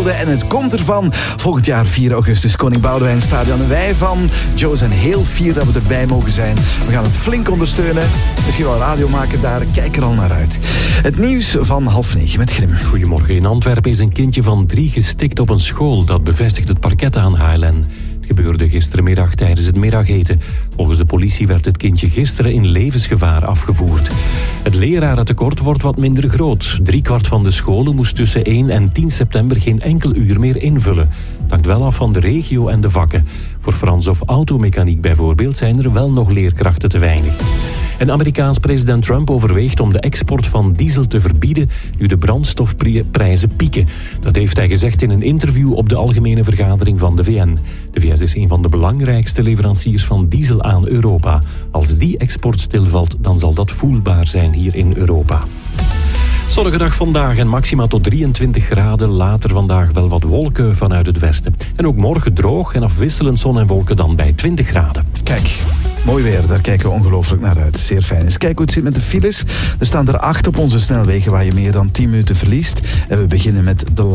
beelden en het komt ervan. Volgend jaar 4 augustus Koning Boudewijnstadion. En wij van Joe zijn heel fier dat we erbij mogen zijn. We gaan het flink ondersteunen. Misschien wel radio maken daar. Kijk er al naar uit. Het nieuws van 8:30 met Grim. Goedemorgen. In Antwerpen is een kindje van 3 gestikt op een school. Dat bevestigt het parket aan HLN. Het gebeurde gistermiddag tijdens het middageten. Volgens de politie werd het kindje gisteren in levensgevaar afgevoerd. Het lerarentekort wordt wat minder groot. 3/4 van de scholen moest tussen 1 en 10 september geen enkel uur meer invullen. Het hangt wel af van de regio en de vakken. Voor Frans of automechaniek bijvoorbeeld zijn er wel nog leerkrachten te weinig. En Amerikaans president Trump overweegt om de export van diesel te verbieden nu de brandstofprijzen pieken. Dat heeft hij gezegd in een interview op de Algemene Vergadering van de VN. De VS is een van de belangrijkste leveranciers van diesel aan Europa. Als die export stilvalt, dan zal dat voelbaar zijn hier in Europa. Zonnige dag vandaag en maxima tot 23 graden. Later vandaag wel wat wolken vanuit het westen. En ook morgen droog en afwisselend zon en wolken dan bij 20 graden. Kijk, mooi weer, daar kijken we ongelooflijk naar uit. Zeer fijn. Eens kijken hoe het zit met de files. Er staan er 8 op onze snelwegen waar je meer dan 10 minuten verliest. En we beginnen met de